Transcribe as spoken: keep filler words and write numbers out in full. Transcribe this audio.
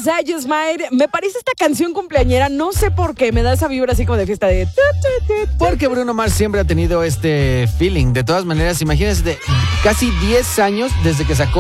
Inside Your Smile. Me parece esta canción cumpleañera, no sé por qué, me da esa vibra así como de fiesta de... Porque Bruno Mars siempre ha tenido este feeling. De todas maneras, imagínense, de casi diez años desde que sacó